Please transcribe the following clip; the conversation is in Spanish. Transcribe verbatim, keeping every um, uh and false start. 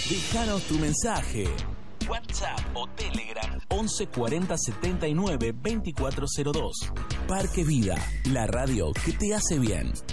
Déjanos tu mensaje. WhatsApp o Telegram once cuarenta setenta y nueve veinticuatro cero dos. Parque Vida, la radio que te hace bien.